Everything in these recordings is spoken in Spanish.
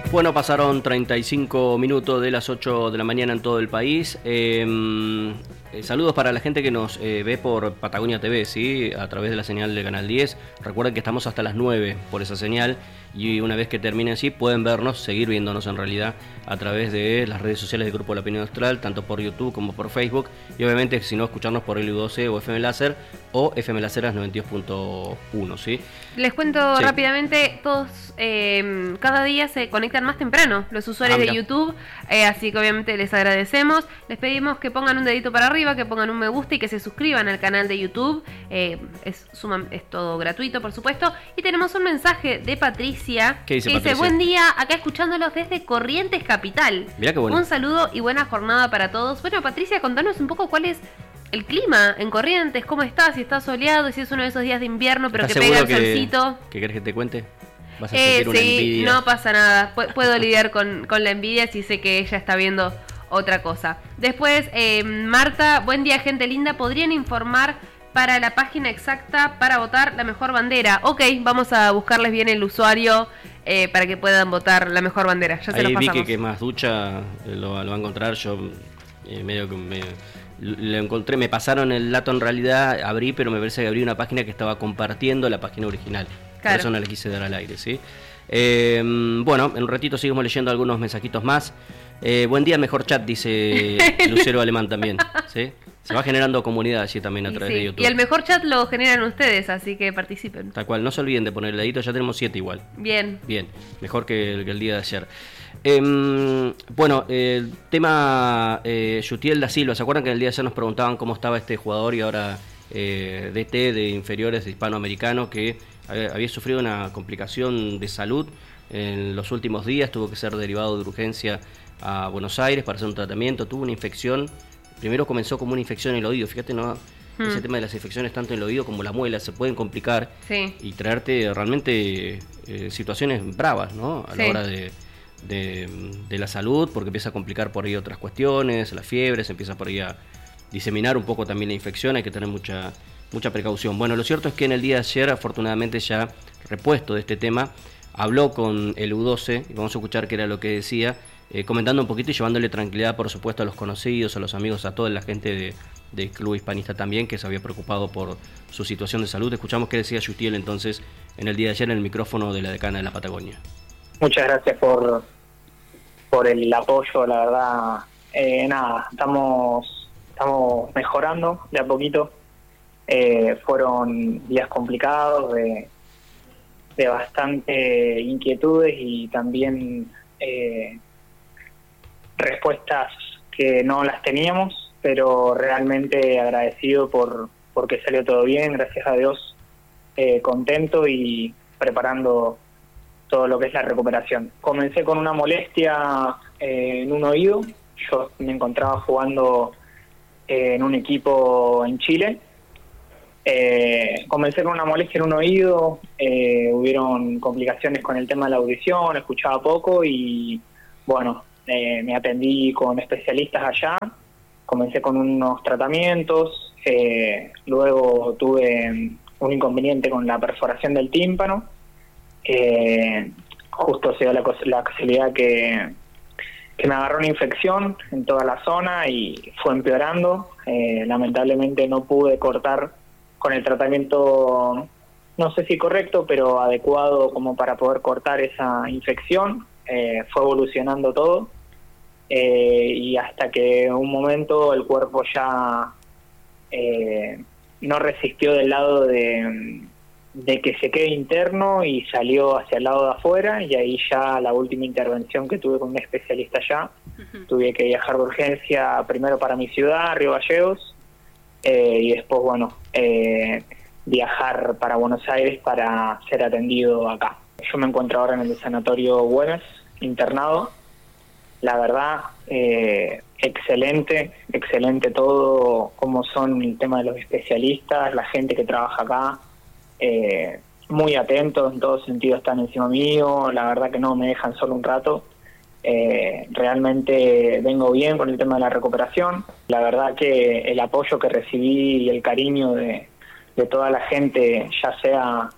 Bueno, pasaron 35 minutos de las 8 de la mañana en todo el país. Saludos para la gente que nos ve por Patagonia TV, ¿sí? A través de la señal de Canal 10. Recuerden que estamos hasta las 9 por esa señal. Y una vez que termine así, pueden vernos, seguir viéndonos en realidad a través de las redes sociales del Grupo La Opinión Austral, tanto por YouTube como por Facebook. Y obviamente, si no, escucharnos por LU12 o FM Láser o FM Láseras 92.1, ¿sí? Les cuento rápidamente, todos cada día se conectan más temprano los usuarios de YouTube, así que obviamente les agradecemos. Les pedimos que pongan un dedito para arriba, que pongan un me gusta y que se suscriban al canal de YouTube. Es todo gratuito, por supuesto. Y tenemos un mensaje de Patricia, que dice, buen día, acá escuchándolos desde Corrientes Capital. Mirá qué bueno. Un saludo y buena jornada para todos. Bueno, Patricia, contanos un poco cuál es el clima en Corrientes, cómo está, si está soleado, si es uno de esos días de invierno, pero que pega el solcito. ¿Qué querés que te cuente? ¿Vas a sentir una envidia? No pasa nada, puedo lidiar con la envidia si sé que ella está viendo otra cosa. Después, Marta, buen día gente linda, ¿podrían informar para la página exacta para votar la mejor bandera? Ok, vamos a buscarles bien el usuario para que puedan votar la mejor bandera, ya se los pasamos. Ahí vi que más ducha lo va a encontrar, yo medio que lo encontré, me pasaron el dato en realidad, abrí, pero me parece que abrí una página que estaba compartiendo la página original. Claro. Por eso no la quise dar al aire, ¿sí? Bueno, en un ratito seguimos leyendo algunos mensajitos más. Buen día, mejor chat, dice Lucero Alemán también, ¿sí? Se va generando comunidad así también a través de YouTube. Y el mejor chat lo generan ustedes, así que participen. Tal cual, no se olviden de poner el dedito, ya tenemos 7 igual. Bien, mejor que el día de ayer. Bueno, el tema Yutiel da Silva, ¿se acuerdan que el día de ayer nos preguntaban cómo estaba este jugador y ahora DT de inferiores de hispanoamericano que había sufrido una complicación de salud en los últimos días, tuvo que ser derivado de urgencia a Buenos Aires para hacer un tratamiento, tuvo una infección, primero comenzó como una infección en el oído, fíjate, ¿no? Ese tema de las infecciones tanto en el oído como la muela se pueden complicar y traerte realmente situaciones bravas, ¿no? A la hora de la salud, porque empieza a complicar por ahí otras cuestiones, la fiebre, se empieza por ahí a diseminar un poco también la infección, hay que tener mucha precaución. Bueno, lo cierto es que en el día de ayer, afortunadamente ya repuesto de este tema, habló con el U12, y vamos a escuchar qué era lo que decía, comentando un poquito y llevándole tranquilidad, por supuesto, a los conocidos, a los amigos, a toda la gente del Club Hispanista también, que se había preocupado por su situación de salud. Escuchamos qué decía Yutiel entonces en el día de ayer en el micrófono de la decana de la Patagonia. Muchas gracias por el apoyo, la verdad. Nada, estamos mejorando de a poquito. Fueron días complicados, de bastante inquietudes y también respuestas que no las teníamos, pero realmente agradecido porque salió todo bien, gracias a Dios, contento y preparando todo lo que es la recuperación. Comencé con una molestia en un oído. Yo me encontraba jugando en un equipo en Chile. Comencé con una molestia en un oído, hubieron complicaciones con el tema de la audición, escuchaba poco y bueno, me atendí con especialistas allá, comencé con unos tratamientos, luego tuve un inconveniente con la perforación del tímpano. Justo se dio la casualidad que me agarró una infección en toda la zona y fue empeorando. Lamentablemente no pude cortar con el tratamiento, no sé si correcto, pero adecuado como para poder cortar esa infección. Fue evolucionando todo y hasta que un momento el cuerpo ya no resistió del lado de que se quede interno y salió hacia el lado de afuera, y ahí ya la última intervención que tuve con un especialista allá, tuve que viajar de urgencia primero para mi ciudad, Río Gallegos, y después, bueno, viajar para Buenos Aires para ser atendido acá. Yo me encuentro ahora en el sanatorio Güemes, internado. La verdad, excelente todo, como son el tema de los especialistas, la gente que trabaja acá, muy atentos, en todo sentido están encima mío, la verdad que no me dejan solo un rato. Realmente vengo bien con el tema de la recuperación. La verdad que el apoyo que recibí y el cariño de toda la gente, ya sea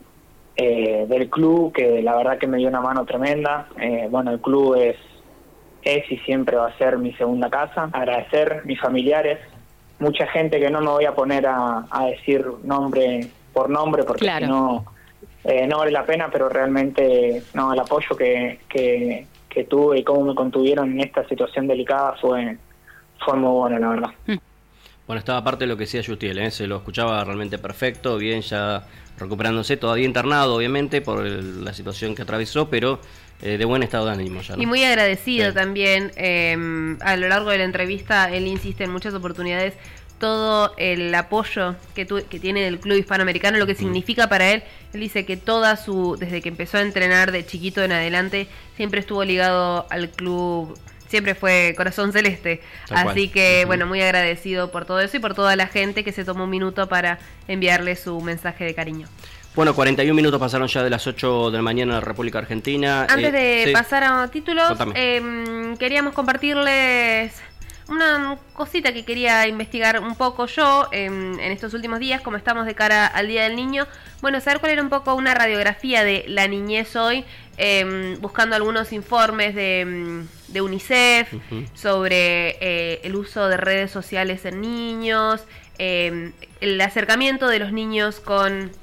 del club, que la verdad que me dio una mano tremenda. Bueno, el club es y siempre va a ser mi segunda casa. Agradecer mis familiares, mucha gente que no me voy a poner a decir nombre por nombre, porque claro, si no, no vale la pena, pero realmente no, el apoyo que tuve y cómo me contuvieron en esta situación delicada fue muy bueno, la verdad. Bueno, estaba parte de lo que decía Yustiel, se lo escuchaba realmente perfecto, bien, ya recuperándose, todavía internado obviamente por la situación que atravesó, pero de buen estado de ánimo ya, ¿no? Y muy agradecido, sí, también. A lo largo de la entrevista él insiste en muchas oportunidades todo el apoyo que tiene del club hispanoamericano, lo que significa para él. Él dice que desde que empezó a entrenar de chiquito en adelante, siempre estuvo ligado al club, siempre fue corazón celeste. Así que, bueno, muy agradecido por todo eso y por toda la gente que se tomó un minuto para enviarle su mensaje de cariño. Bueno, 41 minutos pasaron ya de las 8 de la mañana en la República Argentina. Antes de pasar a títulos, queríamos compartirles una cosita que quería investigar un poco yo en estos últimos días, como estamos de cara al Día del Niño. Bueno, saber cuál era un poco una radiografía de la niñez hoy, buscando algunos informes de UNICEF sobre el uso de redes sociales en niños, el acercamiento de los niños con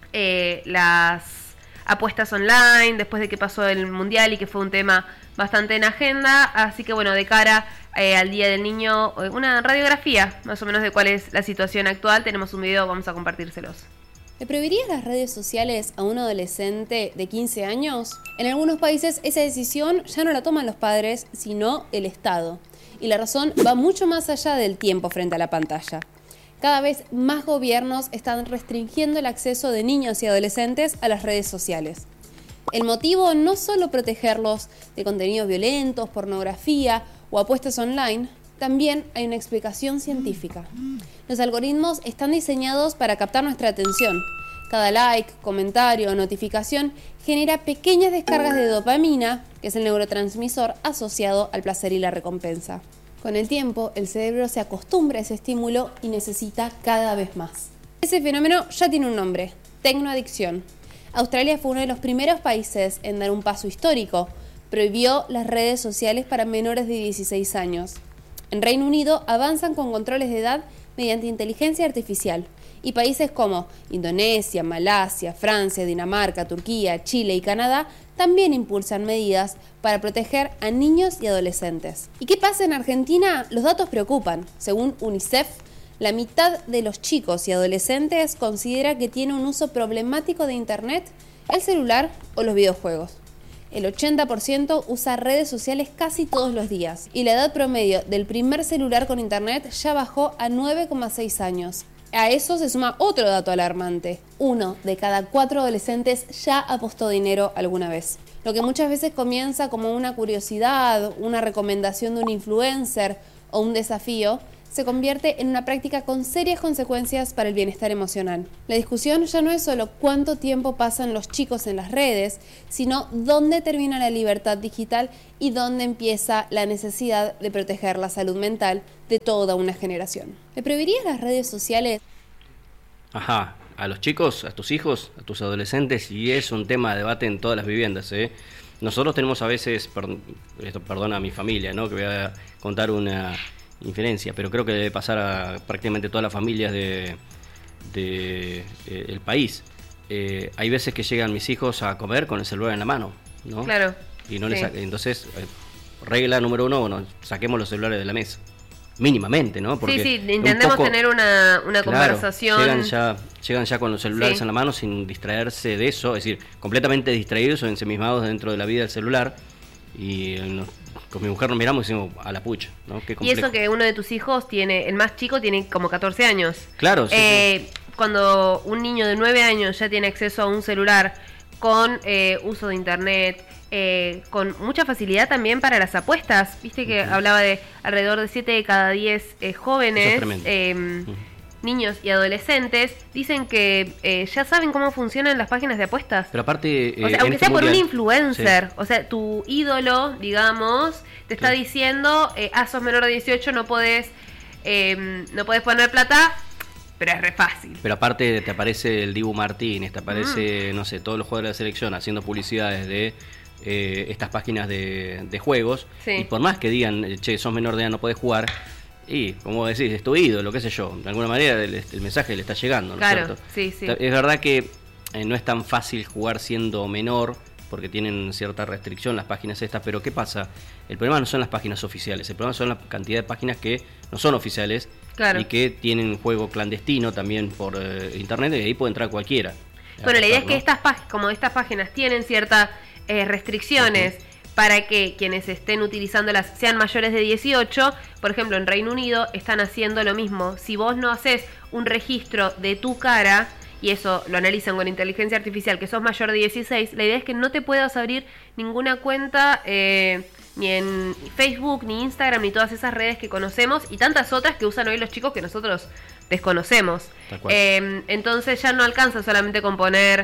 las apuestas online después de que pasó el Mundial y que fue un tema bastante en agenda. Así que bueno, de cara al Día del Niño, una radiografía más o menos de cuál es la situación actual. Tenemos un video, vamos a compartírselos. ¿Le prohibirías las redes sociales a un adolescente de 15 años? En algunos países esa decisión ya no la toman los padres, sino el Estado. Y la razón va mucho más allá del tiempo frente a la pantalla. Cada vez más gobiernos están restringiendo el acceso de niños y adolescentes a las redes sociales. El motivo no solo protegerlos de contenidos violentos, pornografía o apuestas online, también hay una explicación científica. Los algoritmos están diseñados para captar nuestra atención. Cada like, comentario o notificación genera pequeñas descargas de dopamina, que es el neurotransmisor asociado al placer y la recompensa. Con el tiempo, el cerebro se acostumbra a ese estímulo y necesita cada vez más. Ese fenómeno ya tiene un nombre: tecnoadicción. Australia fue uno de los primeros países en dar un paso histórico. Prohibió las redes sociales para menores de 16 años. En Reino Unido avanzan con controles de edad mediante inteligencia artificial. Y países como Indonesia, Malasia, Francia, Dinamarca, Turquía, Chile y Canadá también impulsan medidas para proteger a niños y adolescentes. ¿Y qué pasa en Argentina? Los datos preocupan. Según UNICEF, la mitad de los chicos y adolescentes considera que tiene un uso problemático de Internet, el celular o los videojuegos. El 80% usa redes sociales casi todos los días y la edad promedio del primer celular con Internet ya bajó a 9,6 años. A eso se suma otro dato alarmante: 1 de cada 4 adolescentes ya apostó dinero alguna vez. Lo que muchas veces comienza como una curiosidad, una recomendación de un influencer o un desafío, se convierte en una práctica con serias consecuencias para el bienestar emocional. La discusión ya no es solo cuánto tiempo pasan los chicos en las redes, sino dónde termina la libertad digital y dónde empieza la necesidad de proteger la salud mental de toda una generación. ¿Le prohibirías las redes sociales? Ajá, a los chicos, a tus hijos, a tus adolescentes, y es un tema de debate en todas las viviendas, Nosotros tenemos a veces, esto perdona a mi familia, ¿no?, que voy a contar una inferencia, pero creo que debe pasar a prácticamente todas las familias el país. Hay veces que llegan mis hijos a comer con el celular en la mano, ¿no? Claro. Y no entonces, regla número 1, bueno, saquemos los celulares de la mesa. Mínimamente, ¿no? Porque sí, intentemos tener una conversación. Llegan ya con los celulares en la mano sin distraerse de eso, es decir, completamente distraídos o ensimismados dentro de la vida del celular. Y con mi mujer nos miramos y decimos, a la pucha, ¿no? Qué complejo. Y eso que uno de tus hijos el más chico tiene como 14 años. Claro, sí. Cuando un niño de 9 años ya tiene acceso a un celular con uso de internet, con mucha facilidad también para las apuestas. Viste que hablaba de alrededor de 7 de cada 10 jóvenes, niños y adolescentes, dicen que ya saben cómo funcionan las páginas de apuestas. Pero aparte, o sea, aunque sea por un influencer, o sea, tu ídolo, digamos, te está diciendo, sos menor de 18, no podés poner plata. pero es re fácil. Pero aparte te aparece el Dibu Martínez, te aparece, no sé, todos los jugadores de la selección haciendo publicidades de estas páginas de juegos. Sí. Y por más que digan, che, sos menor de edad, no podés jugar, y como decís, es tu ídolo, qué sé yo, de alguna manera el mensaje le está llegando, ¿no? Claro, ¿cierto? sí, sí. Es verdad que no es tan fácil jugar siendo menor, porque tienen cierta restricción las páginas estas, pero ¿qué pasa? El problema no son las páginas oficiales, el problema son la cantidad de páginas que no son oficiales, claro, y que tienen juego clandestino también por internet, y ahí puede entrar cualquiera. Bueno, la idea es que como estas páginas tienen ciertas restricciones para que quienes estén utilizándolas sean mayores de 18, por ejemplo, en Reino Unido están haciendo lo mismo. Si vos no haces un registro de tu cara, y eso lo analizan con inteligencia artificial, que sos mayor de 16, la idea es que no te puedas abrir ninguna cuenta ni en Facebook, ni Instagram, ni todas esas redes que conocemos y tantas otras que usan hoy los chicos que nosotros desconocemos. Entonces ya no alcanza solamente con poner,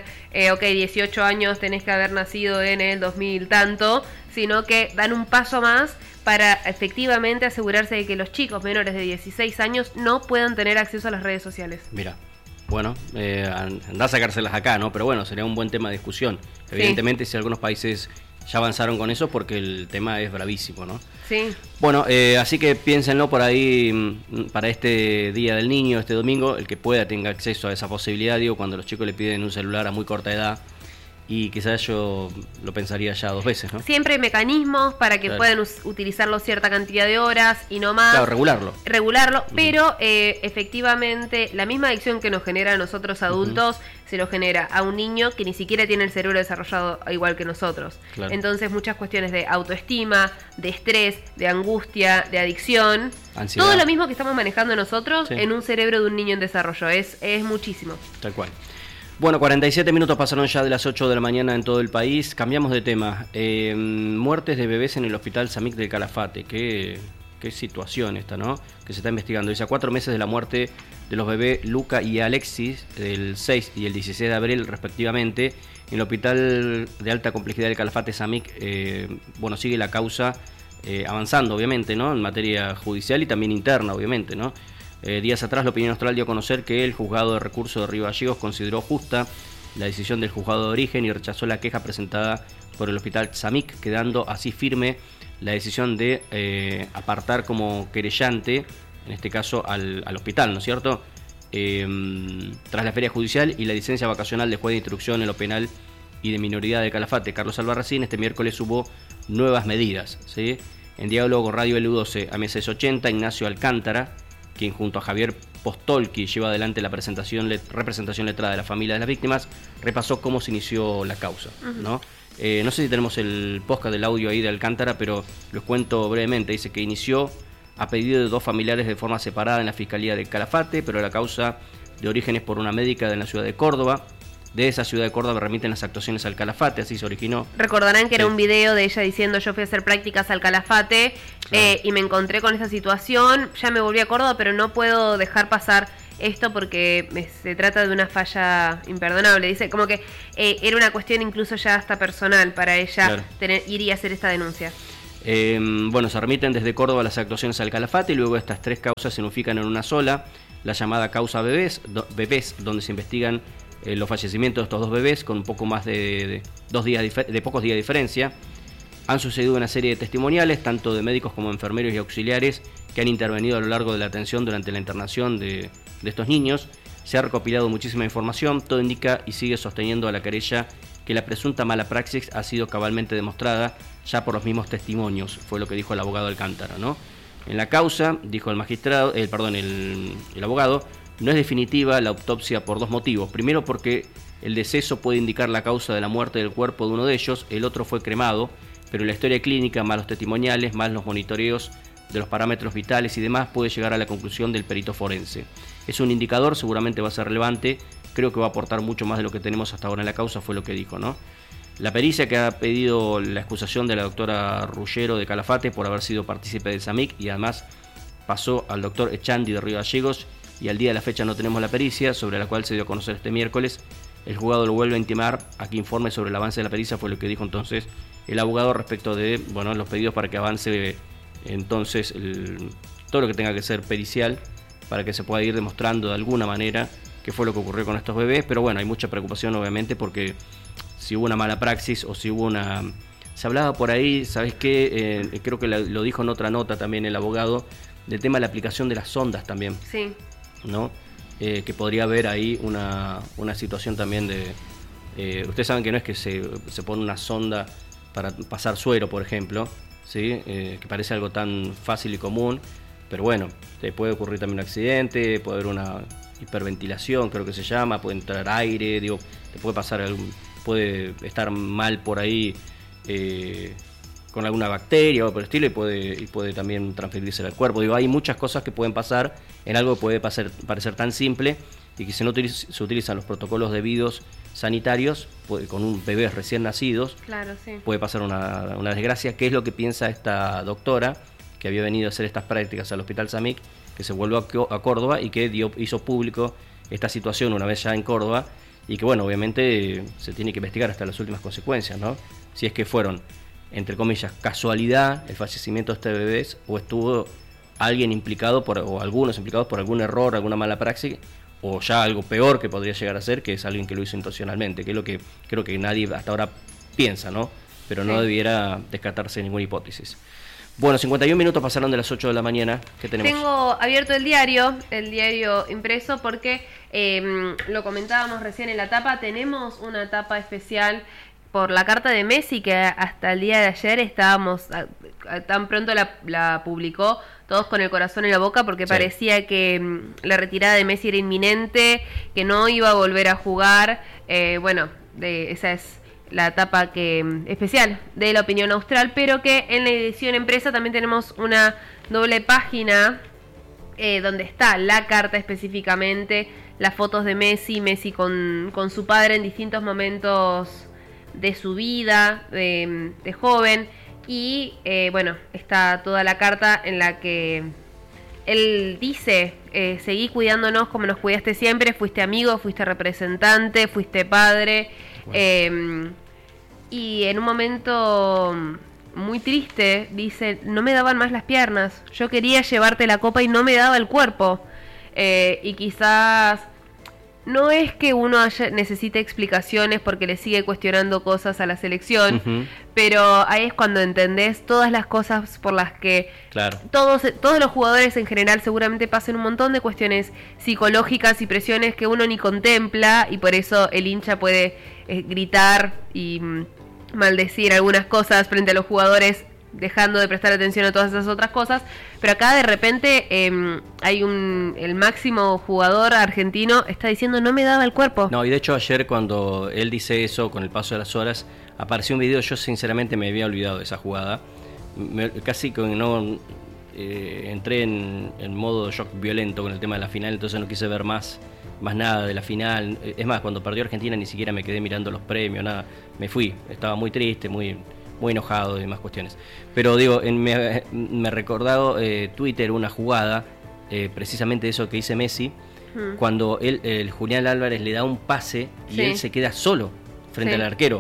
18 años tenés que haber nacido en el 2000 tanto, sino que dan un paso más para efectivamente asegurarse de que los chicos menores de 16 años no puedan tener acceso a las redes sociales. Mira. Bueno, andá a sacárselas acá, ¿no? Pero bueno, sería un buen tema de discusión. Evidentemente, si algunos países ya avanzaron con eso, porque el tema es bravísimo, ¿no? Sí. Bueno, así que piénsenlo por ahí para este Día del Niño, este domingo, el que pueda tenga acceso a esa posibilidad, digo, cuando los chicos le piden un celular a muy corta edad, y quizás yo lo pensaría ya 2 veces, ¿no? Siempre hay mecanismos para que puedan utilizarlo cierta cantidad de horas y no más. Claro, regularlo. Pero efectivamente la misma adicción que nos genera a nosotros adultos se lo genera a un niño que ni siquiera tiene el cerebro desarrollado igual que nosotros. Claro. Entonces muchas cuestiones de autoestima, de estrés, de angustia, de adicción, ansiedad. Todo lo mismo que estamos manejando nosotros en un cerebro de un niño en desarrollo. Es muchísimo. Tal cual. Bueno, 47 minutos pasaron ya de las 8 de la mañana en todo el país. Cambiamos de tema. Muertes de bebés en el hospital Samic del Calafate. Qué situación esta, ¿no? Que se está investigando. Dice, a 4 meses de la muerte de los bebés Luca y Alexis, el 6 y el 16 de abril respectivamente, en el hospital de alta complejidad del Calafate Samic, sigue la causa avanzando, obviamente, ¿no? En materia judicial y también interna, obviamente, ¿no? Días atrás la Opinión Austral dio a conocer que el juzgado de recurso de Río Gallegos consideró justa la decisión del juzgado de origen y rechazó la queja presentada por el hospital Samic, quedando así firme la decisión de apartar como querellante, en este caso al hospital, ¿no es cierto? Tras la feria judicial y la licencia vacacional de juez de instrucción en lo penal y de minoridad de Calafate, Carlos Albarracín, este miércoles hubo nuevas medidas, ¿sí? En diálogo con Radio LU12 a Meses 80, Ignacio Alcántara, quien junto a Javier Postolki lleva adelante la representación letrada de la familia de las víctimas, repasó cómo se inició la causa, ¿no? No sé si tenemos el podcast del audio ahí de Alcántara, pero les cuento brevemente. Dice que inició a pedido de 2 familiares de forma separada en la Fiscalía de Calafate, pero la causa de origen es por una médica de la ciudad de Córdoba. De esa ciudad de Córdoba remiten las actuaciones al Calafate, así se originó. Recordarán que era un video de ella diciendo yo fui a hacer prácticas al Calafate, claro, y me encontré con esta situación, ya me volví a Córdoba, pero no puedo dejar pasar esto porque se trata de una falla imperdonable. Dice como que era una cuestión incluso ya hasta personal para ella, claro, ir y hacer esta denuncia. Se remiten desde Córdoba las actuaciones al Calafate y luego estas 3 causas se unifican en una sola, la llamada causa bebés, donde se investigan los fallecimientos de estos 2 bebés con un poco más de pocos días de diferencia. Han sucedido una serie de testimoniales, tanto de médicos como enfermeros y auxiliares, que han intervenido a lo largo de la atención durante la internación de estos niños. Se ha recopilado muchísima información, todo indica y sigue sosteniendo a la querella que la presunta mala praxis ha sido cabalmente demostrada ya por los mismos testimonios, fue lo que dijo el abogado Alcántara, ¿no? En la causa, dijo el magistrado, el abogado, no es definitiva la autopsia por 2 motivos. Primero, porque el deceso puede indicar la causa de la muerte del cuerpo de uno de ellos, el otro fue cremado, pero la historia clínica, más los testimoniales, más los monitoreos de los parámetros vitales y demás, puede llegar a la conclusión del perito forense. Es un indicador, seguramente va a ser relevante, creo que va a aportar mucho más de lo que tenemos hasta ahora en la causa, fue lo que dijo, ¿no? La pericia que ha pedido la excusación de la doctora Ruggero de Calafate por haber sido partícipe del SAMIC y además pasó al doctor Echandi de Río Gallegos, y al día de la fecha no tenemos la pericia, sobre la cual se dio a conocer este miércoles. El juzgado lo vuelve a intimar a que informe sobre el avance de la pericia, fue lo que dijo entonces el abogado respecto de los pedidos para que avance entonces todo lo que tenga que ser pericial para que se pueda ir demostrando de alguna manera qué fue lo que ocurrió con estos bebés, pero bueno, hay mucha preocupación obviamente porque si hubo una mala praxis o si hubo una... Se hablaba por ahí, ¿sabes qué? Creo que lo dijo en otra nota también el abogado, del tema de la aplicación de las sondas también. Sí. ¿No? Que podría haber ahí una situación también de... ustedes saben que no es que se pone una sonda para pasar suero, por ejemplo, ¿sí? Que parece algo tan fácil y común, pero bueno, te puede ocurrir también un accidente, puede haber una hiperventilación, creo que se llama, puede entrar aire, digo, te puede pasar puede estar mal por ahí con alguna bacteria o por el estilo y puede también transferirse al cuerpo. Digo, hay muchas cosas que pueden pasar en algo que puede parecer tan simple y que si no se utilizan los protocolos debidos sanitarios, con un bebé recién nacidos, claro, sí, puede pasar una desgracia. ¿Qué es lo que piensa esta doctora que había venido a hacer estas prácticas al Hospital Samik, que se volvió a Córdoba y que hizo público esta situación una vez ya en Córdoba? Y que bueno, obviamente se tiene que investigar hasta las últimas consecuencias, ¿no? Si es que fueron, entre comillas, casualidad el fallecimiento de este bebé o estuvo alguien implicado o algunos implicados por algún error, alguna mala praxis, o ya algo peor que podría llegar a ser, que es alguien que lo hizo intencionalmente, que es lo que creo que nadie hasta ahora piensa, ¿no? Pero no debiera descartarse ninguna hipótesis. Bueno, 51 minutos pasaron de las 8 de la mañana. ¿Qué tenemos? Tengo abierto el diario impreso, porque lo comentábamos recién en la tapa. Tenemos una tapa especial por la carta de Messi, que hasta el día de ayer estábamos, tan pronto la publicó, todos con el corazón en la boca, porque parecía que la retirada de Messi era inminente, que no iba a volver a jugar. Esa es la etapa especial de La Opinión Austral, pero que en la edición impresa también tenemos una doble página donde está la carta específicamente, las fotos de Messi con su padre en distintos momentos de su vida, de joven, y está toda la carta en la que él dice: seguí cuidándonos como nos cuidaste siempre, fuiste amigo, fuiste representante, fuiste padre. Bueno. Y en un momento muy triste dice: no me daban más las piernas, yo quería llevarte la copa y no me daba el cuerpo. Y quizás no es que uno necesite explicaciones porque le sigue cuestionando cosas a la selección, pero ahí es cuando entendés todas las cosas por las que todos los jugadores en general seguramente pasen un montón de cuestiones psicológicas y presiones que uno ni contempla, y por eso el hincha puede gritar y maldecir algunas cosas frente a los jugadores, dejando de prestar atención a todas esas otras cosas. Pero acá de repente hay el máximo jugador argentino está diciendo: no me daba el cuerpo. No, y de hecho ayer cuando él dice eso, con el paso de las horas, apareció un video. Yo sinceramente me había olvidado de esa jugada, casi que no entré en modo shock violento con el tema de la final, entonces no quise ver más nada de la final. Es más, cuando perdió Argentina ni siquiera me quedé mirando los premios, nada, me fui, estaba muy triste, muy enojado y demás cuestiones. Pero digo, me he recordado Twitter una jugada, precisamente eso que dice Messi, cuando el Julián Álvarez le da un pase y él se queda solo frente al arquero,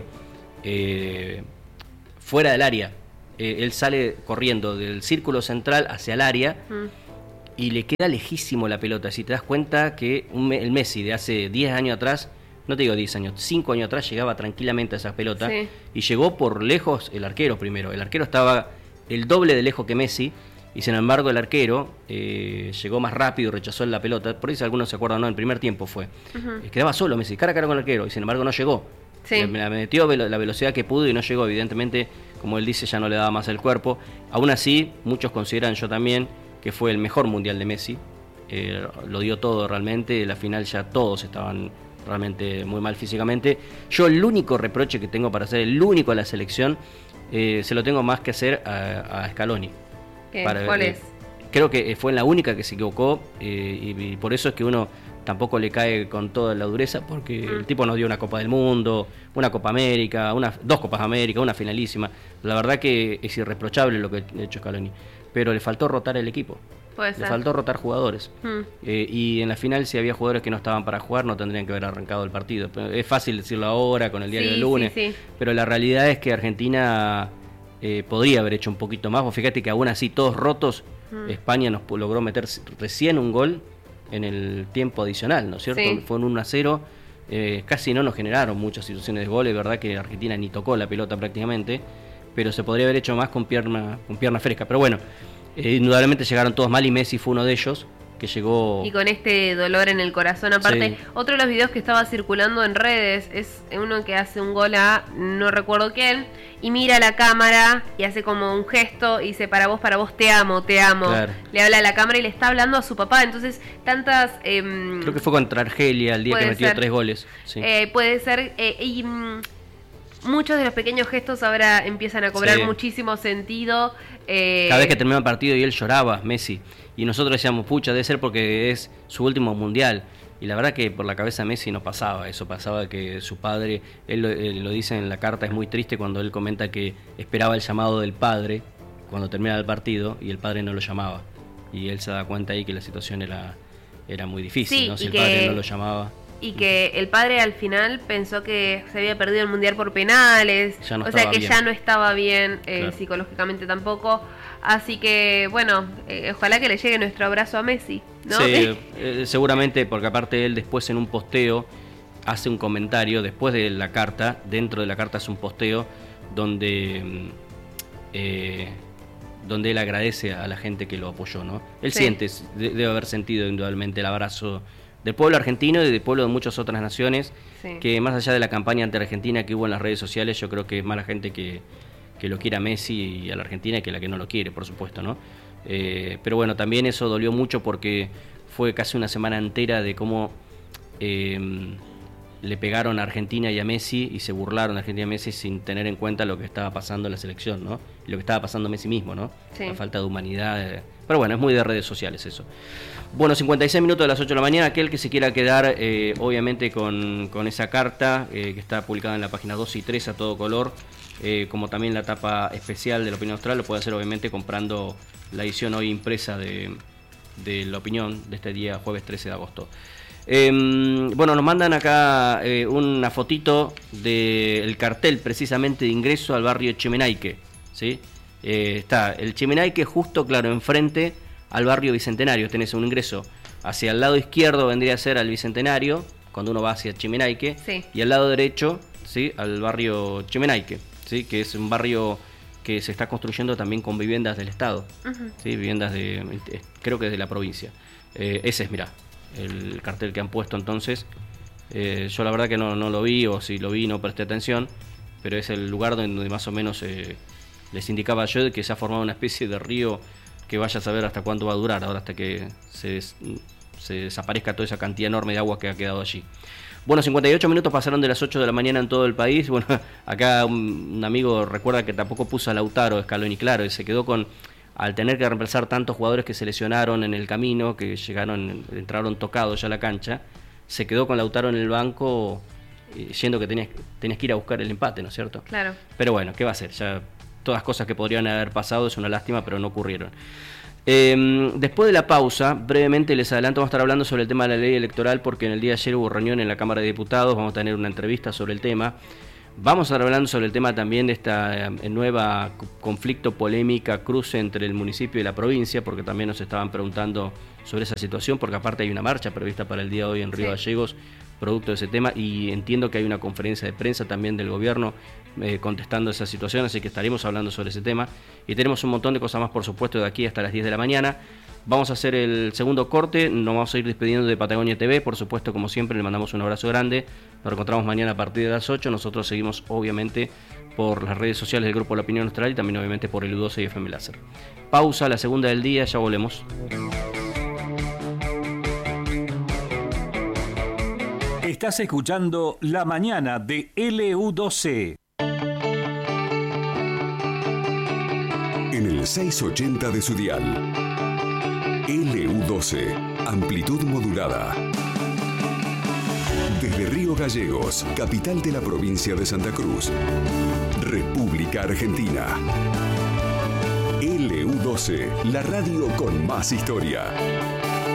fuera del área. Él sale corriendo del círculo central hacia el área y le queda lejísimo la pelota. Si te das cuenta que el Messi de hace 10 años atrás, no te digo 10 años, 5 años atrás llegaba tranquilamente a esa pelota, y llegó por lejos el arquero primero. El arquero estaba el doble de lejos que Messi, y sin embargo el arquero llegó más rápido, rechazó la pelota. Por eso algunos se acuerdan, no, en el primer tiempo fue. Quedaba solo Messi, cara a cara con el arquero, y sin embargo no llegó. Me metió la velocidad que pudo y no llegó. Evidentemente, como él dice, ya no le daba más el cuerpo. Aún así, muchos consideran, yo también, que fue el mejor mundial de Messi. Lo dio todo realmente. La final ya todos estaban realmente muy mal físicamente. Yo el único reproche que tengo para hacer, el único a la selección, se lo tengo más que hacer a Scaloni. ¿Cuál es? Creo que fue la única que se equivocó, y por eso es que uno tampoco le cae con toda la dureza, porque el tipo nos dio una Copa del Mundo, una Copa América, dos Copas América, una finalísima. La verdad que es irreprochable lo que ha hecho Scaloni, pero le faltó rotar el equipo. Le faltó rotar jugadores. Y en la final, si había jugadores que no estaban para jugar, no tendrían que haber arrancado el partido. Es fácil decirlo ahora con el diario del lunes, pero la realidad es que Argentina podría haber hecho un poquito más. Vos fíjate que aún así, todos rotos, España nos logró meter recién un gol en el tiempo adicional, ¿no es cierto? Sí. Fue un 1-0, casi no nos generaron muchas situaciones de gol, es verdad que Argentina ni tocó la pelota prácticamente, pero se podría haber hecho más con pierna fresca. Pero bueno, indudablemente llegaron todos mal y Messi fue uno de ellos, que llegó... Y con este dolor en el corazón. Aparte, Sí. otro de los videos que estaba circulando en redes es uno que hace un gol a no recuerdo quién, y mira a la cámara y hace como un gesto y dice, para vos, te amo. Claro. Le habla a la cámara y le está hablando a su papá. Entonces, tantas... Creo que fue contra Argelia el día que metió 3 goles. Sí. Puede ser... muchos de los pequeños gestos ahora empiezan a cobrar Sí. muchísimo sentido. Cada vez que terminaba el partido y él lloraba, Messi, y nosotros decíamos, pucha, debe ser porque es su último mundial. Y la verdad que por la cabeza de Messi no pasaba eso, pasaba que su padre, él lo dice en la carta, es muy triste cuando él comenta que esperaba el llamado del padre cuando terminaba el partido y el padre no lo llamaba. Y él se da cuenta ahí que la situación era muy difícil, Sí, ¿no? Si y el que- padre no lo llamaba. Y que el padre al final pensó que se había perdido el mundial por penales, Ya no o sea estaba que bien. ya no estaba bien Claro. psicológicamente tampoco. Así que bueno, ojalá que le llegue nuestro abrazo a Messi, ¿no? Sí, seguramente, porque aparte él después en un posteo hace un comentario, después de la carta, dentro de la carta hace un posteo donde él agradece a la gente que lo apoyó, ¿no? Él Sí. siente, debe haber sentido indudablemente el abrazo del pueblo argentino y del pueblo de muchas otras naciones, Sí. que más allá de la campaña anti-argentina que hubo en las redes sociales, yo creo que es más la gente que lo quiere a Messi y a la Argentina que la que no lo quiere, por supuesto, ¿no? Pero bueno, también eso dolió mucho porque fue casi una semana entera de cómo le pegaron a Argentina y a Messi y se burlaron de Argentina y a Messi sin tener en cuenta lo que estaba pasando en la selección, ¿no? Y lo que estaba pasando Messi mismo, ¿no? Sí. La falta de humanidad. Pero bueno, es muy de redes sociales eso. Bueno, 56 minutos de las 8 de la mañana. Aquel que se quiera quedar, obviamente, con esa carta que está publicada en la página 2 y 3 a todo color, como también la tapa especial de La Opinión Austral, lo puede hacer obviamente comprando la edición hoy impresa de La Opinión de este día, jueves 13 de agosto. Bueno, nos mandan acá una fotito del cartel precisamente de ingreso al barrio Chemenaique, ¿sí? Está el Chemenaique justo, claro, enfrente al barrio Bicentenario. Tenés un ingreso hacia el lado izquierdo, vendría a ser al Bicentenario, cuando uno va hacia Chemenaique, Sí. y al lado derecho, ¿sí?, al barrio Chemenaique, ¿sí?, que es un barrio que se está construyendo también con viviendas del Estado, Ujú. ¿sí?, viviendas creo que de la provincia. Ese es, mirá, el cartel que han puesto entonces. Yo la verdad que no lo vi, o si lo vi no presté atención, pero es el lugar donde más o menos les indicaba yo de que se ha formado una especie de río que vaya a saber hasta cuánto va a durar, ahora hasta que se desaparezca toda esa cantidad enorme de agua que ha quedado allí. Bueno, 58 minutos pasaron de las 8 de la mañana en todo el país. Bueno, acá un amigo recuerda que tampoco puso a Lautaro Scaloni, claro, y se quedó con, al tener que reemplazar tantos jugadores que se lesionaron en el camino, que entraron tocados ya a la cancha, se quedó con Lautaro en el banco, yendo que tenías que ir a buscar el empate, ¿no es cierto? Claro. Pero bueno, ¿qué va a hacer? Ya todas cosas que podrían haber pasado, es una lástima, pero no ocurrieron. Después de la pausa, brevemente les adelanto, vamos a estar hablando sobre el tema de la ley electoral, porque en el día de ayer hubo reunión en la Cámara de Diputados, vamos a tener una entrevista sobre el tema. Vamos a estar hablando sobre el tema también de esta nueva conflicto, polémica, cruce entre el municipio y la provincia, porque también nos estaban preguntando sobre esa situación, porque aparte hay una marcha prevista para el día de hoy en Río Gallegos, producto de ese tema, y entiendo que hay una conferencia de prensa también del gobierno contestando esa situación, así que estaremos hablando sobre ese tema, y tenemos un montón de cosas más, por supuesto, de aquí hasta las 10 de la mañana. Vamos a hacer el segundo corte, nos vamos a ir despidiendo de Patagonia TV, por supuesto, como siempre, le mandamos un abrazo grande, nos encontramos mañana a partir de las 8, nosotros seguimos obviamente por las redes sociales del Grupo La Opinión Austral y también obviamente por el U12 y FM Láser. Pausa, la segunda del día, ya volvemos. Estás escuchando La Mañana de LU12. En el 680 de su dial. LU12, amplitud modulada. Desde Río Gallegos, capital de la provincia de Santa Cruz. República Argentina. LU12, la radio con más historia.